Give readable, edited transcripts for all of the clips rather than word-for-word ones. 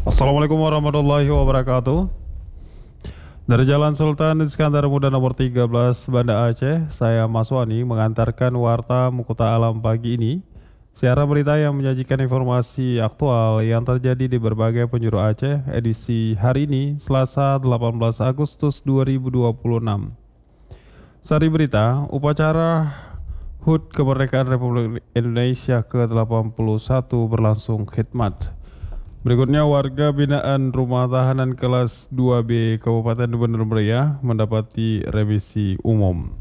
Assalamualaikum warahmatullahi wabarakatuh. Dari Jalan Sultan Iskandar Muda nomor 13 Banda Aceh, saya Maswani mengantarkan warta Mukuta Alam pagi ini. Siaran berita yang menyajikan informasi aktual yang terjadi di berbagai penjuru Aceh edisi hari ini Selasa 18 Agustus 2026. Sari berita, upacara HUT Kemerdekaan Republik Indonesia ke-81 berlangsung khidmat. Berikutnya warga binaan rumah tahanan kelas 2B Kabupaten Bener Meriah mendapati revisi umum.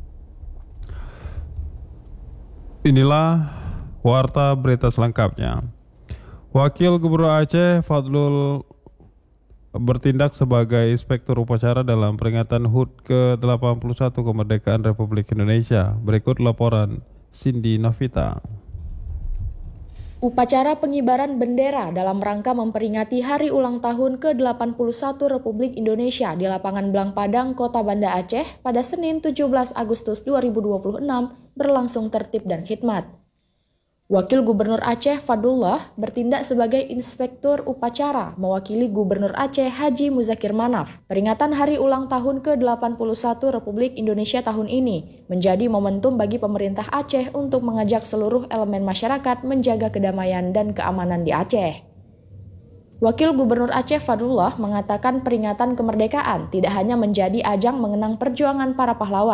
Inilah warta berita selengkapnya. Wakil Gubernur Aceh Fadlul bertindak sebagai inspektur upacara dalam peringatan HUT ke-81 Kemerdekaan Republik Indonesia. Berikut laporan Cindy Novita. Upacara pengibaran bendera dalam rangka memperingati Hari Ulang Tahun ke-81 Republik Indonesia di Lapangan Blang Padang, Kota Banda Aceh pada Senin 17 Agustus 2026 berlangsung tertib dan khidmat. Wakil Gubernur Aceh Fadlullah bertindak sebagai inspektur upacara mewakili Gubernur Aceh Haji Muzakir Manaf. Peringatan Hari Ulang Tahun ke-81 Republik Indonesia tahun ini menjadi momentum bagi pemerintah Aceh untuk mengajak seluruh elemen masyarakat menjaga kedamaian dan keamanan di Aceh. Wakil Gubernur Aceh Fadlullah mengatakan peringatan kemerdekaan tidak hanya menjadi ajang mengenang perjuangan para pahlawan,